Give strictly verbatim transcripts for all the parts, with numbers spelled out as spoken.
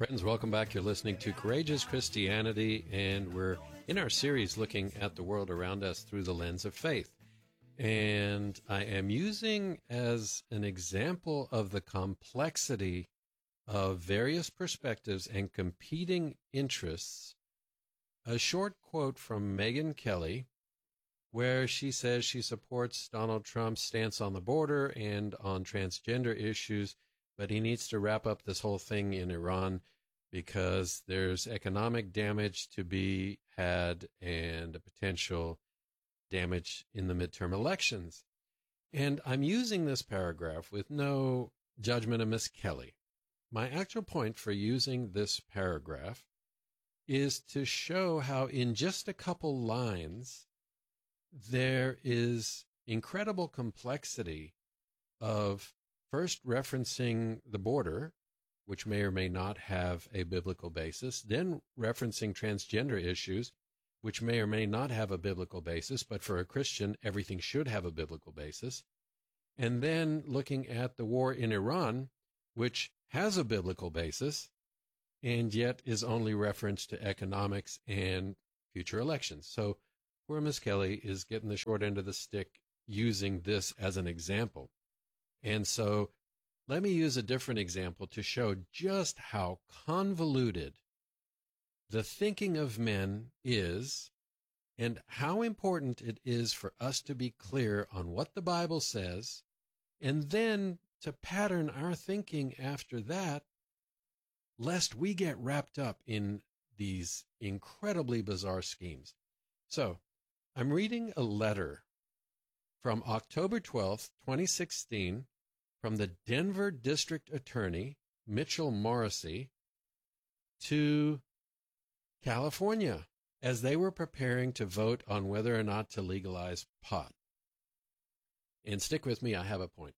Friends, welcome back. You're listening to Courageous Christianity, and we're in our series looking at the world around us through the lens of faith. And I am using as an example of the complexity of various perspectives and competing interests a short quote from Megyn Kelly, where she says she supports Donald Trump's stance on the border and on transgender issues, but he needs to wrap up this whole thing in Iran because there's economic damage to be had and a potential damage in the midterm elections. And I'm using this paragraph with no judgment of Miss Kelly. My actual point for using this paragraph is to show how in just a couple lines there is incredible complexity of first referencing the border, which may or may not have a biblical basis, then referencing transgender issues, which may or may not have a biblical basis, but for a Christian, everything should have a biblical basis, and then looking at the war in Iran, which has a biblical basis, and yet is only referenced to economics and future elections. So poor Miss Kelly is getting the short end of the stick using this as an example. And so let me use a different example to show just how convoluted the thinking of men is and how important it is for us to be clear on what the Bible says and then to pattern our thinking after that, lest we get wrapped up in these incredibly bizarre schemes. So I'm reading a letter from October twelfth, twenty sixteen, from the Denver District Attorney, Mitchell Morrissey, to California as they were preparing to vote on whether or not to legalize pot. And stick with me, I have a point.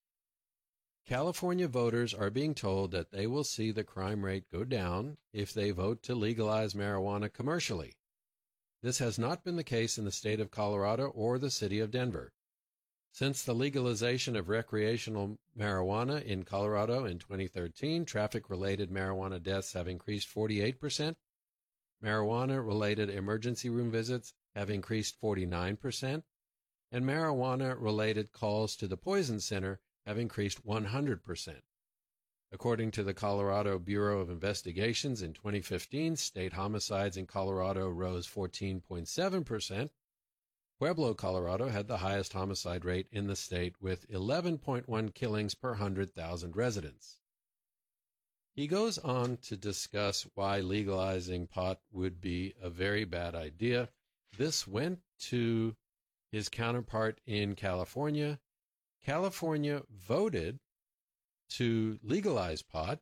California voters are being told that they will see the crime rate go down if they vote to legalize marijuana commercially. This has not been the case in the state of Colorado or the city of Denver. Since the legalization of recreational marijuana in Colorado in twenty thirteen, traffic-related marijuana deaths have increased forty-eight percent. Marijuana-related emergency room visits have increased forty-nine percent. And marijuana-related calls to the Poison Center have increased one hundred percent. According to the Colorado Bureau of Investigations, in twenty fifteen, state homicides in Colorado rose fourteen point seven percent. Pueblo, Colorado had the highest homicide rate in the state with eleven point one killings per one hundred thousand residents. He goes on to discuss why legalizing pot would be a very bad idea. This went to his counterpart in California. California voted to legalize pot,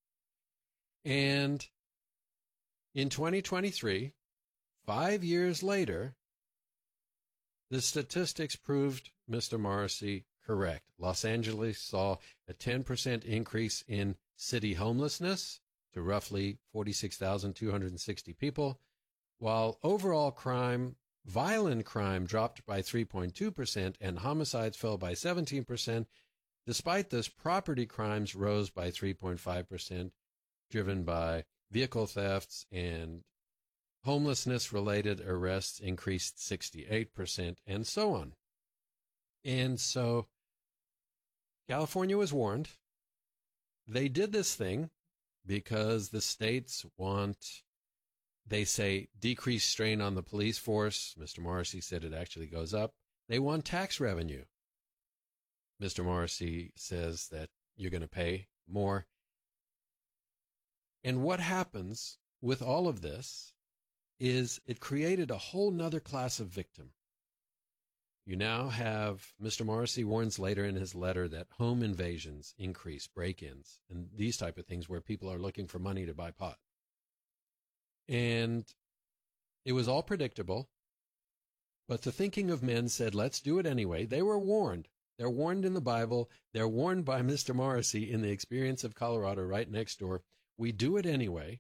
and in twenty twenty-three, five years later, the statistics proved Mister Morrissey correct. Los Angeles saw a ten percent increase in city homelessness to roughly forty-six thousand two hundred sixty people, while overall crime, violent crime, dropped by three point two percent and homicides fell by seventeen percent. Despite this, property crimes rose by three point five percent, driven by vehicle thefts, and homelessness-related arrests increased sixty-eight percent, and so on. And so California was warned. They did this thing because the states want, they say, decreased strain on the police force. Mister Morrissey said it actually goes up. They want tax revenue. Mister Morrissey says that you're going to pay more. And what happens with all of this is it created a whole nother class of victim. You now have, Mister Morrissey warns later in his letter that home invasions increase, break-ins, and these type of things where people are looking for money to buy pot. And it was all predictable, but the thinking of men said, let's do it anyway. They were warned. They're warned in the Bible. They're warned by Mister Morrissey in the experience of Colorado right next door. We do it anyway.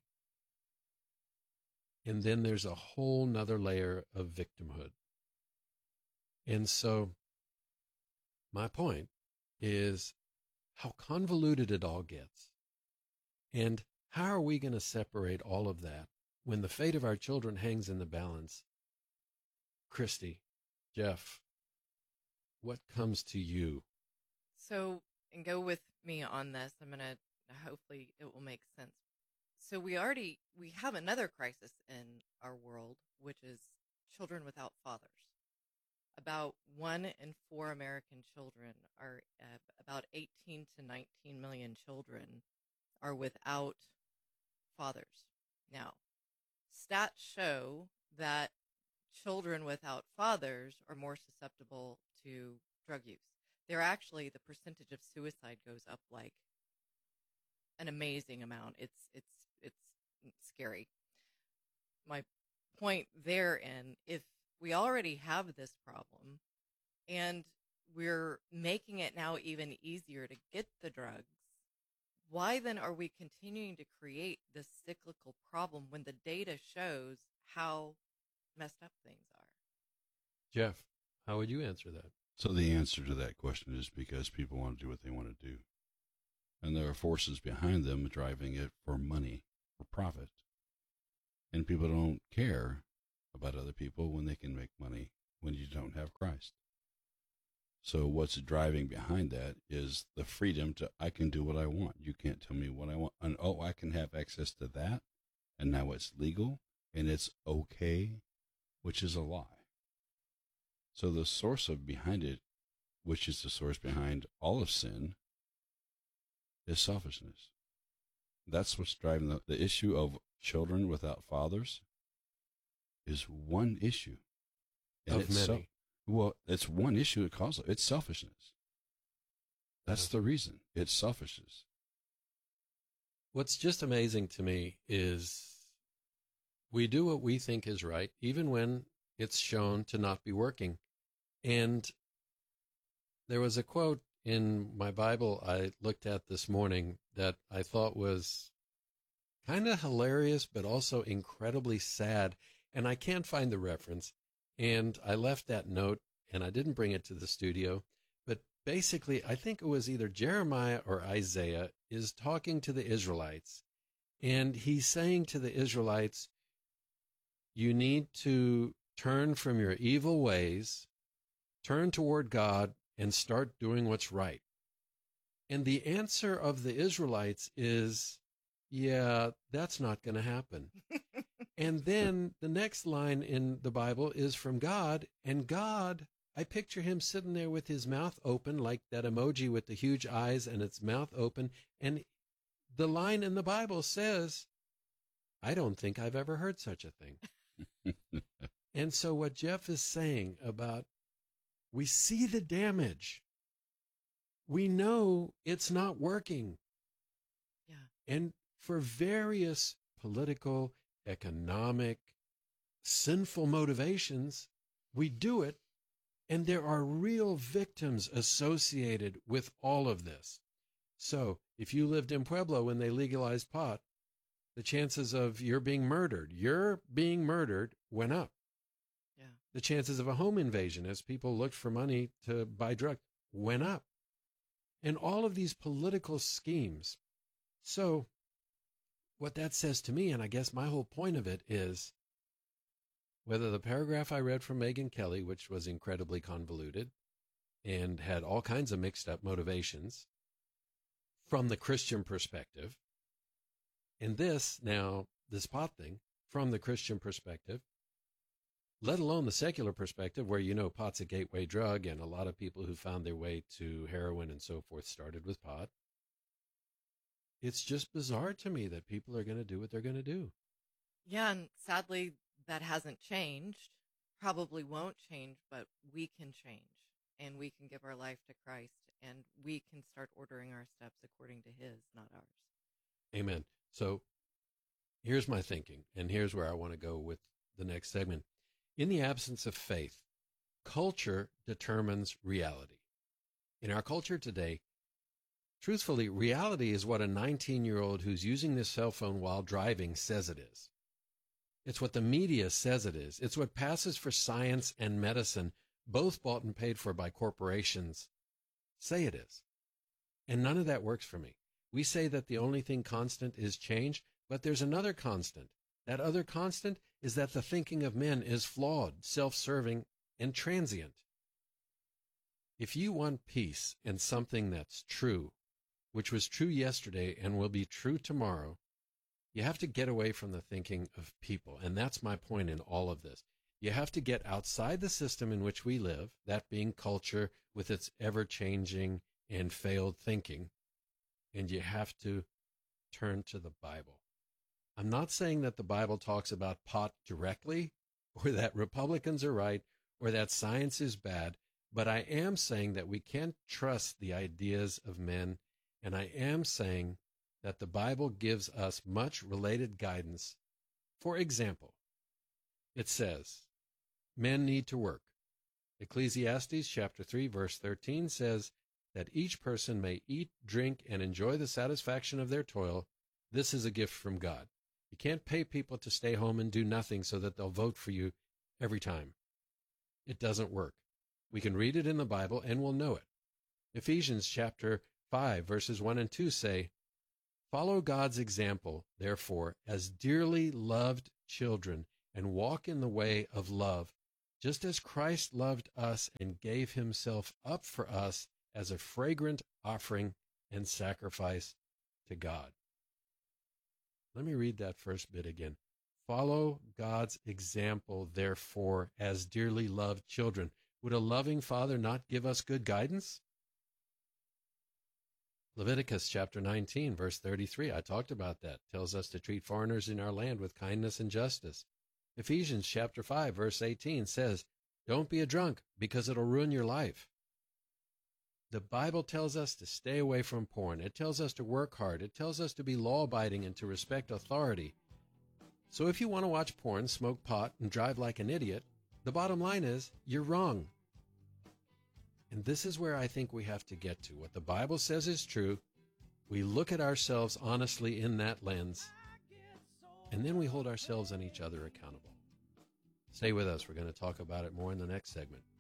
And then there's a whole nother layer of victimhood. And so my point is how convoluted it all gets. And How are we going to separate all of that when the fate of our children hangs in the balance? Christy, Jeff, what comes to you? So, and go with me on this. I'm going to, hopefully it will make sense. So we already, we have another crisis in our world, which is children without fathers. About one in four American children are, uh, about eighteen to nineteen million children are without fathers. Now, stats show that children without fathers are more susceptible to drug use. They're actually, the percentage of suicide goes up like an amazing amount. It's, it's, it's scary. My point therein, if we already have this problem and we're making it now even easier to get the drugs, why then are we continuing to create this cyclical problem when the data shows how messed up things are? Jeff, how would you answer that? So the answer to that question is because people want to do what they want to do. And there are forces behind them driving it for money, for profit. And people don't care about other people when they can make money when you don't have Christ. So what's driving behind that is the freedom to, I can do what I want. You can't tell me what I want. And oh, I can have access to that. And now it's legal and it's okay, which is a lie. So the source of behind it, which is the source behind all of sin, is selfishness. That's what's driving the, the issue of children without fathers is one issue. And of many. So, well, it's one issue it causes. It's selfishness. That's Yeah. the reason. It's selfishness. What's just amazing to me is we do what we think is right, even when it's shown to not be working. And there was a quote in my Bible I looked at this morning that I thought was kind of hilarious, but also incredibly sad. And I can't find the reference. And I left that note and I didn't bring it to the studio. But basically, I think it was either Jeremiah or Isaiah is talking to the Israelites. And he's saying to the Israelites, you need to turn from your evil ways, turn toward God, and start doing what's right. And the answer of the Israelites is, yeah, that's not going to happen. And then the next line in the Bible is from God, and God, I picture him sitting there with his mouth open, like that emoji with the huge eyes and its mouth open. And the line in the Bible says, I don't think I've ever heard such a thing. And so what Jeff is saying about, we see the damage. We know it's not working. Yeah. And for various political, economic, sinful motivations, we do it. And there are real victims associated with all of this. So if you lived in Pueblo when they legalized pot, the chances of you're being murdered, you're being murdered went up. Yeah. The chances of a home invasion as people looked for money to buy drugs went up. And all of these political schemes. So what that says to me, and I guess my whole point of it is, whether the paragraph I read from Megyn Kelly, which was incredibly convoluted and had all kinds of mixed up motivations from the Christian perspective, and this now, this pot thing, from the Christian perspective, let alone the secular perspective where, you know, pot's a gateway drug and a lot of people who found their way to heroin and so forth started with pot. It's just bizarre to me that people are going to do what they're going to do. Yeah, and sadly, that hasn't changed, probably won't change, but we can change, and we can give our life to Christ, and we can start ordering our steps according to his, not ours. Amen. So here's my thinking, and here's where I want to go with the next segment. In the absence of faith, culture determines reality. In our culture today, truthfully, reality is what a nineteen-year-old who's using this cell phone while driving says it is. It's what the media says it is. It's what passes for science and medicine, both bought and paid for by corporations, say it is. And none of that works for me. We say that the only thing constant is change, but there's another constant. That other constant is that the thinking of men is flawed, self-serving, and transient. If you want peace and something that's true, which was true yesterday and will be true tomorrow, you have to get away from the thinking of people. And that's my point in all of this. You have to get outside the system in which we live, that being culture with its ever-changing and failed thinking, and you have to turn to the Bible. I'm not saying that the Bible talks about pot directly, or that Republicans are right, or that science is bad, but I am saying that we can't trust the ideas of men, and I am saying that the Bible gives us much related guidance. For example, it says, men need to work. Ecclesiastes chapter three, verse thirteen says that each person may eat, drink, and enjoy the satisfaction of their toil. This is a gift from God. You can't pay people to stay home and do nothing so that they'll vote for you every time. It doesn't work. We can read it in the Bible and we'll know it. Ephesians chapter five, verses one and two say, follow God's example, therefore, as dearly loved children, and walk in the way of love, just as Christ loved us and gave himself up for us as a fragrant offering and sacrifice to God. Let me read that first bit again. Follow God's example, therefore, as dearly loved children. Would a loving father not give us good guidance? Leviticus chapter nineteen, verse thirty-three, I talked about that, tells us to treat foreigners in our land with kindness and justice. Ephesians chapter five, verse eighteen says, don't be a drunk because it'll ruin your life. The Bible tells us to stay away from porn. It tells us to work hard. It tells us to be law-abiding and to respect authority. So if you want to watch porn, smoke pot, and drive like an idiot, the bottom line is you're wrong. And this is where I think we have to get to. What the Bible says is true. We look at ourselves honestly in that lens, and then we hold ourselves and each other accountable. Stay with us. We're going to talk about it more in the next segment.